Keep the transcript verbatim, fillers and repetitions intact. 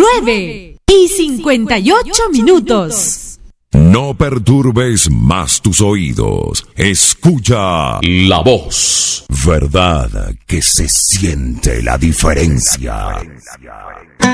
nueve y cincuenta y ocho minutos. No perturbes más tus oídos. Escucha La Voz. Verdad que se siente la diferencia.